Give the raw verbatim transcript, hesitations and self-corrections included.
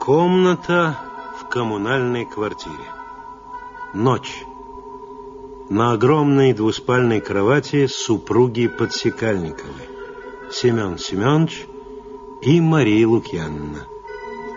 Комната в коммунальной квартире. Ночь. На огромной двуспальной кровати супруги Подсекальниковы. Семен Семенович и Мария Лукьяновна.